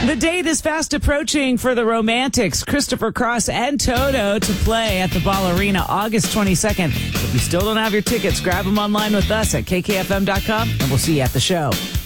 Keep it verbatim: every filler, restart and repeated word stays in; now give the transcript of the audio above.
The date is fast approaching for the Romantics, Christopher Cross and Toto, to play at the Ball Arena August twenty-second. If you still don't have your tickets, grab them online with us at K K F M dot com, and we'll see you at the show.